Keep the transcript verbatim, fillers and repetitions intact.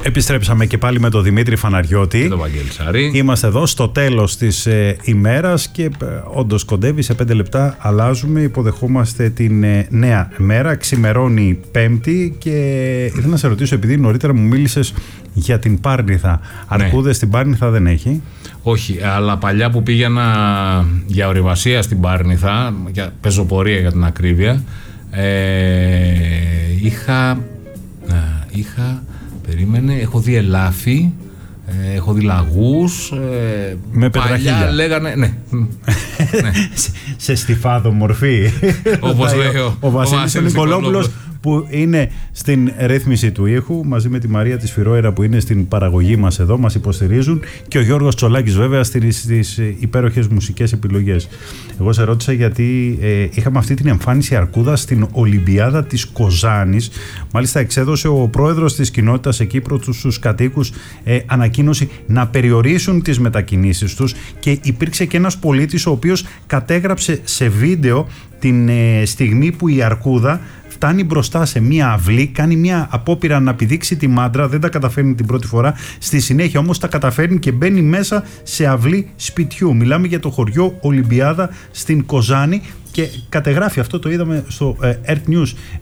Επιστρέψαμε και πάλι με τον Δημήτρη Φαναριώτη. Και τον Βαγγέλη Σάρη. Είμαστε εδώ στο τέλος της ε, ημέρας και ε, όντως κοντεύει, σε πέντε λεπτά αλλάζουμε. Υποδεχόμαστε την ε, νέα μέρα. Ξημερώνει Πέμπτη και ήθελα να σε ρωτήσω, επειδή νωρίτερα μου μίλησες για την Πάρνηθα. Αρκούδες ναι. Στην Πάρνηθα δεν έχει. Όχι, αλλά παλιά που πήγαινα για ορειβασία στην Πάρνηθα, για πεζοπορία για την ακρίβεια, ε, είχα, ε, είχα, περίμενε, έχω δει ελάφι, ε, έχω δει λαγούς, ε, με παλιά πετραχίλια. Λέγανε, ναι, ναι. σε, σε στιφάδο μορφή. Όπως λέει ο, ο, ο Βασίλης ο Νικολόπουλος, που είναι στην ρύθμιση του ήχου, μαζί με τη Μαρία της Φιρόερα που είναι στην παραγωγή μας εδώ, μας υποστηρίζουν, και ο Γιώργος Τσολάκης βέβαια στις, στις υπέροχες μουσικές επιλογές. Εγώ σε ρώτησα γιατί ε, είχαμε αυτή την εμφάνιση αρκούδα στην Ολυμπιάδα της Κοζάνης. Μάλιστα εξέδωσε ο πρόεδρος της κοινότητας εκεί προς τους κατοίκους ε, ανακοίνωση να περιορίσουν τις μετακινήσεις τους, και υπήρξε και ένας πολίτης ο οποίος κατέγραψε σε βίντεο την ε, στιγμή που η αρκούδα φτάνει μπροστά σε μία αυλή, κάνει μία απόπειρα να πηδήξει τη μάντρα, δεν τα καταφέρνει την πρώτη φορά, στη συνέχεια όμως τα καταφέρνει και μπαίνει μέσα σε αυλή σπιτιού. Μιλάμε για το χωριό Ολυμπιάδα στην Κοζάνη και κατεγράφει αυτό, το είδαμε στο ε, Earth News